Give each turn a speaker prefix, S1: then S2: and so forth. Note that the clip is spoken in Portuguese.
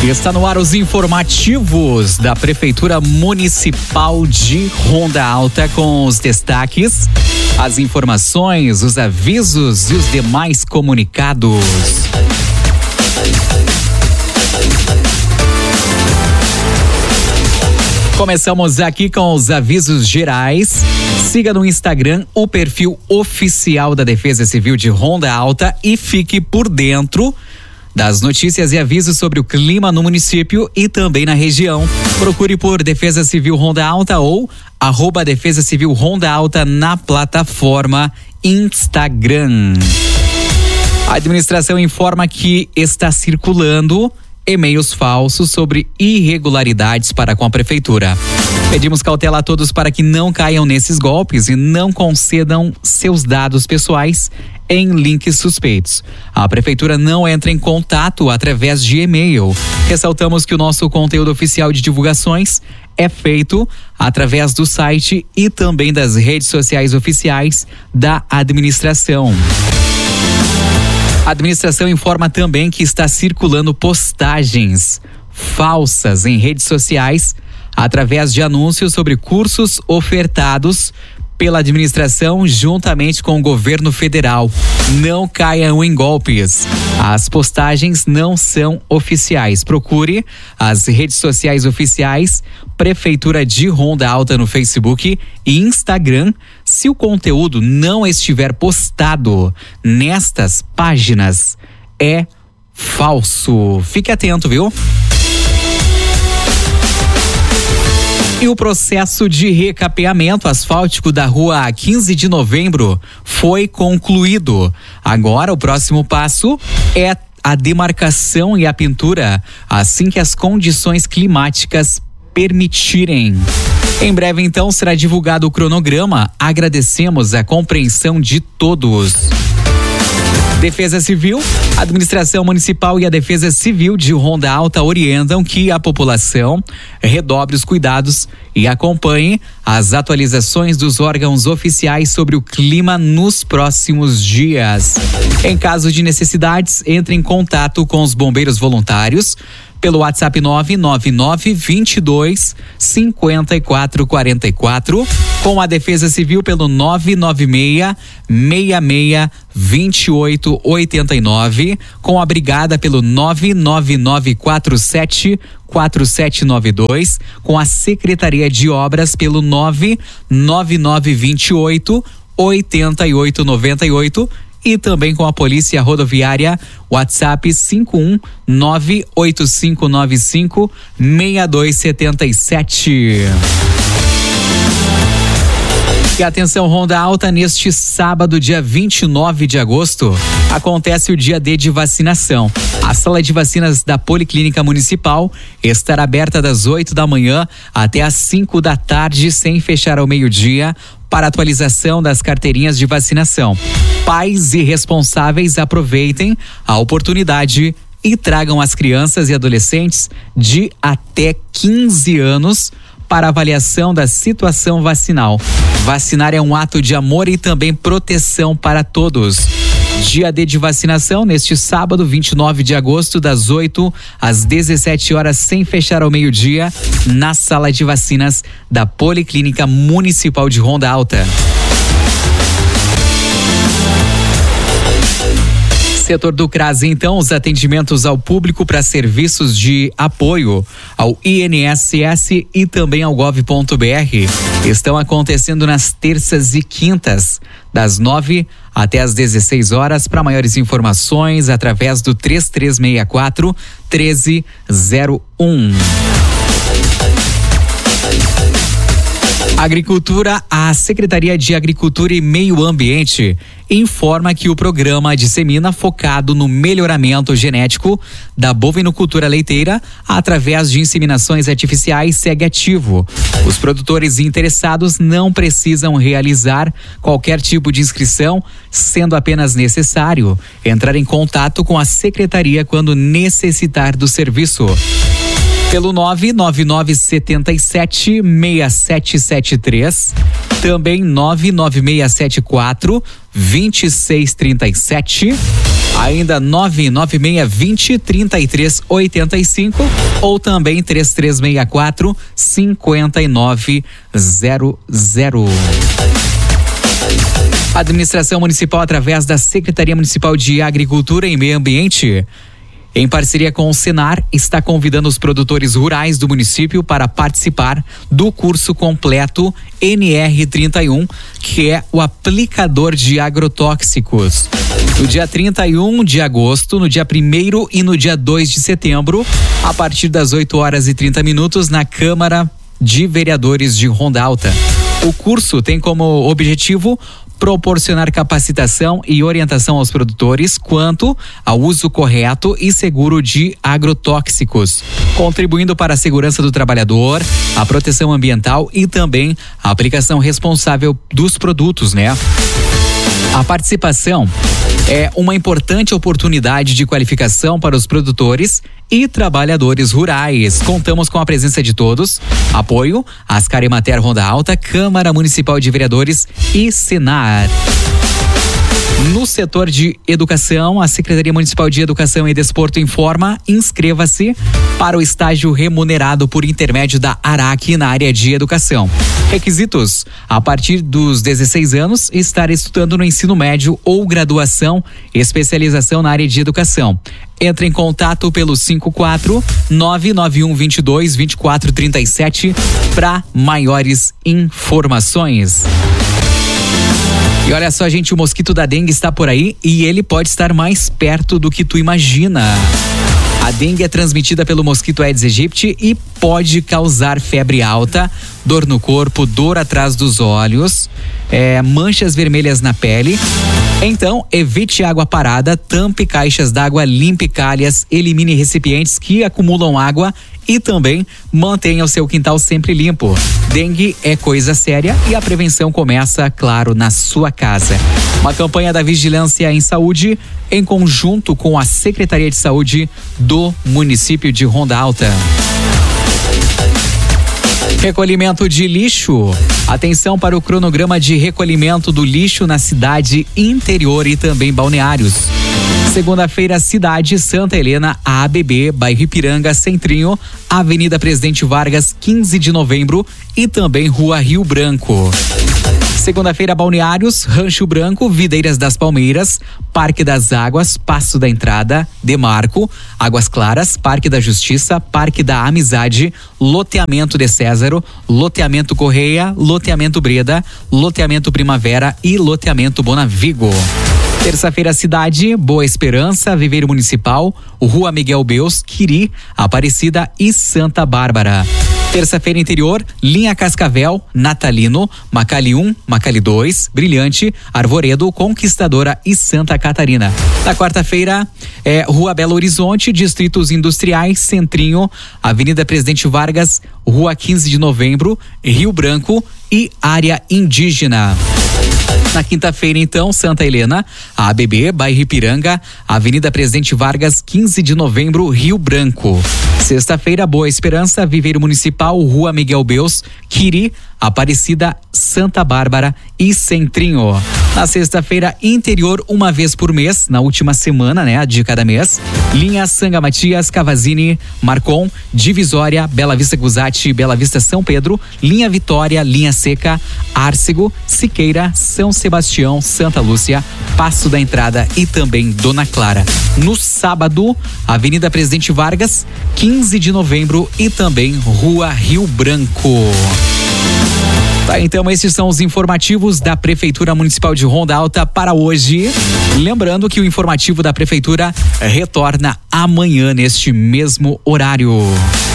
S1: Está no ar os informativos da Prefeitura Municipal de Ronda Alta com os destaques, as informações, os avisos e os demais comunicados. Começamos aqui com os avisos gerais. Siga no Instagram o perfil oficial da Defesa Civil de Ronda Alta e fique por dentro das notícias e avisos sobre o clima no município e também na região. Procure por Defesa Civil Ronda Alta ou @Defesa Civil Ronda Alta na plataforma Instagram. A administração informa que está circulando e-mails falsos sobre irregularidades para com a prefeitura. Pedimos cautela a todos para que não caiam nesses golpes e não concedam seus dados pessoais em links suspeitos. A prefeitura não entra em contato através de e-mail. Ressaltamos que o nosso conteúdo oficial de divulgações é feito através do site e também das redes sociais oficiais da administração. A administração informa também que está circulando postagens falsas em redes sociais através de anúncios sobre cursos ofertados pela administração juntamente com o governo federal. Não caiam em golpes. As postagens não são oficiais. Procure as redes sociais oficiais Prefeitura de Ronda Alta no Facebook e Instagram. Se o conteúdo não estiver postado nestas páginas, é falso. Fique atento, viu? E o processo de recapeamento asfáltico da rua 15 de novembro foi concluído. Agora o próximo passo é a demarcação e a pintura, assim que as condições climáticas permitirem. Em breve, então, será divulgado o cronograma. Agradecemos a compreensão de todos. Defesa Civil, a Administração Municipal e a Defesa Civil de Ronda Alta orientam que a população redobre os cuidados e acompanhe as atualizações dos órgãos oficiais sobre o clima nos próximos dias. Em caso de necessidades, entre em contato com os bombeiros voluntários pelo WhatsApp 99922 5444, com a Defesa Civil pelo 996 66 2889, com a Brigada pelo 99947 4792, com a Secretaria de Obras pelo 99928 8898 e também com a Polícia Rodoviária, WhatsApp 51985956277. E atenção, Ronda Alta, neste sábado, dia 29 de agosto, acontece o dia D de vacinação. A sala de vacinas da Policlínica Municipal estará aberta das 8 da manhã até às 5 da tarde, sem fechar ao meio-dia, para atualização das carteirinhas de vacinação. Pais e responsáveis aproveitem a oportunidade e tragam as crianças e adolescentes de até 15 anos para avaliação da situação vacinal. Vacinar é um ato de amor e também proteção para todos. Dia D de vacinação neste sábado, 29 de agosto, das 8 às 17 horas, sem fechar ao meio-dia, na sala de vacinas da Policlínica Municipal de Ronda Alta. Setor do CRAS, então, os atendimentos ao público para serviços de apoio ao INSS e também ao gov.br estão acontecendo nas terças e quintas, das 9 até às 16 horas. Para maiores informações, através do 3364 1301. Agricultura, a Secretaria de Agricultura e Meio Ambiente informa que o programa dissemina focado no melhoramento genético da bovinocultura leiteira através de inseminações artificiais segue ativo. Os produtores interessados não precisam realizar qualquer tipo de inscrição, sendo apenas necessário entrar em contato com a Secretaria quando necessitar do serviço. Pelo 99977-6773, também 99674-2637 Ainda 99620-3385 ou também 3364-5900. A Administração Municipal, através da Secretaria Municipal de Agricultura e Meio Ambiente, em parceria com o Senar, está convidando os produtores rurais do município para participar do curso completo NR31, que é o aplicador de agrotóxicos. No dia 31 de agosto, no dia 1º e no dia 2 de setembro, a partir das 8h30, na Câmara de Vereadores de Ronda Alta. O curso tem como objetivo proporcionar capacitação e orientação aos produtores quanto ao uso correto e seguro de agrotóxicos, contribuindo para a segurança do trabalhador, a proteção ambiental e também a aplicação responsável dos produtos, né? A participação é uma importante oportunidade de qualificação para os produtores e trabalhadores rurais. Contamos com a presença de todos. Apoio Ascar Emater Ronda Alta, Câmara Municipal de Vereadores e Senar. No setor de educação, a Secretaria Municipal de Educação e Desporto informa: inscreva-se para o estágio remunerado por intermédio da ARAC na área de educação. Requisitos: a partir dos 16 anos, estar estudando no ensino médio ou graduação, especialização na área de educação. Entre em contato pelo 54-99122-2437 para maiores informações. E olha só, gente, o mosquito da dengue está por aí e ele pode estar mais perto do que tu imagina. A dengue é transmitida pelo mosquito Aedes aegypti e pode causar febre alta, dor no corpo, dor atrás dos olhos, manchas vermelhas na pele. Então, evite água parada, tampe caixas d'água, limpe calhas, elimine recipientes que acumulam água e também mantenha o seu quintal sempre limpo. Dengue é coisa séria e a prevenção começa, claro, na sua casa. Uma campanha da Vigilância em Saúde em conjunto com a Secretaria de Saúde do município de Ronda Alta. Recolhimento de lixo. Atenção para o cronograma de recolhimento do lixo na cidade interior e também balneários. Segunda-feira, cidade Santa Helena, ABB, bairro Ipiranga, Centrinho, Avenida Presidente Vargas, 15 de novembro e também Rua Rio Branco. Segunda-feira, Balneários, Rancho Branco, Videiras das Palmeiras, Parque das Águas, Passo da Entrada, Demarco, Águas Claras, Parque da Justiça, Parque da Amizade, Loteamento de Césaro, Loteamento Correia, Loteamento Breda, Loteamento Primavera e Loteamento Bonavigo. Terça-feira, cidade, Boa Esperança, Viveiro Municipal, Rua Miguel Beus, Quiri, Aparecida e Santa Bárbara. Terça-feira, interior, Linha Cascavel, Natalino, Macali 1, Macali 2, Brilhante, Arvoredo, Conquistadora e Santa Catarina. Na quarta-feira, Rua Belo Horizonte, Distritos Industriais, Centrinho, Avenida Presidente Vargas, Rua 15 de novembro, Rio Branco e Área Indígena. Na quinta-feira, então, Santa Helena, ABB, bairro Ipiranga, Avenida Presidente Vargas, 15 de novembro, Rio Branco. Sexta-feira, Boa Esperança, Viveiro Municipal, Rua Miguel Beus, Quiri, Aparecida, Santa Bárbara e Centrinho. Na sexta-feira, interior, uma vez por mês, na última semana, né, de cada mês, Linha Sanga Matias, Cavazini, Marcon, Divisória, Bela Vista Guzati, Bela Vista São Pedro, Linha Vitória, Linha Seca, Árcego, Siqueira, São Sebastião, Santa Lúcia, Passo da Entrada e também Dona Clara. No sábado, Avenida Presidente Vargas, 15 de novembro e também Rua Rio Branco. Tá, então esses são os informativos da Prefeitura Municipal de Ronda Alta para hoje. Lembrando que o informativo da Prefeitura retorna amanhã neste mesmo horário.